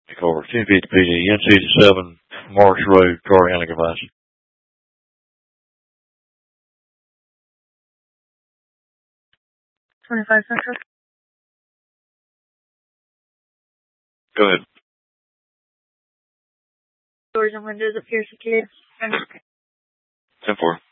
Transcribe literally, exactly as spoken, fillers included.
Over ten fifty P D, N sixty-seven, Marsh Road, Carter County, Device. twenty-five Central. Go ahead. Doors and windows appear secured. ten four.